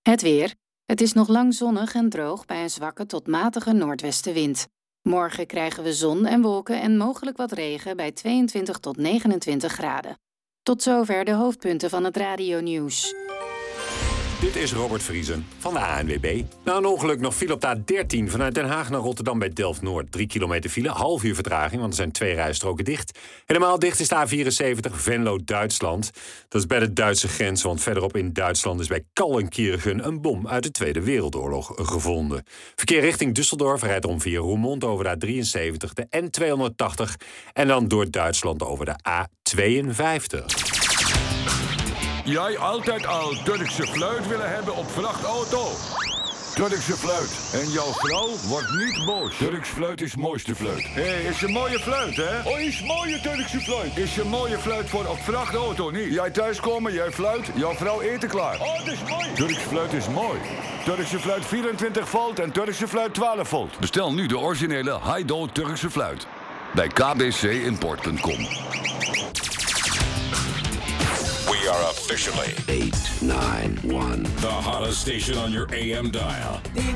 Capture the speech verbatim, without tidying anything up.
Het weer. Het is nog lang zonnig en droog bij een zwakke tot matige noordwestenwind. Morgen krijgen we zon en wolken en mogelijk wat regen bij tweeëntwintig tot negenentwintig graden. Tot zover de hoofdpunten van het radionieuws. Dit is Robert Vriesen van de A N W B. Na een ongeluk nog file op de A dertien vanuit Den Haag naar Rotterdam bij Delft-Noord. Drie kilometer file, half uur vertraging, want er zijn twee rijstroken dicht. Helemaal dicht is de A vierenzeventig Venlo-Duitsland. Dat is bij de Duitse grens, want verderop in Duitsland is bij Kallenkirchen een bom uit de Tweede Wereldoorlog gevonden. Verkeer richting Düsseldorf rijdt om via Roermond over de A drieënzeventig, de N tweehonderdtachtig en dan door Duitsland over de A tweeënvijftig. Jij altijd al Turkse fluit willen hebben op vrachtauto? Turkse fluit. En jouw vrouw wordt niet boos. Turks fluit is mooiste fluit. Hé, hey, is een mooie fluit, hè? Oh, is mooie Turkse fluit. Is een mooie fluit voor op vrachtauto, niet? Jij thuiskomen, jij fluit, jouw vrouw eten klaar. Oh, dat is mooi. Turks fluit is mooi. Turkse fluit vierentwintig volt en Turkse fluit twaalf volt. Bestel nu de originele Haido Turkse fluit. Bij k b c import punt com. We are officially eight nine one. the hottest station on your A M dial.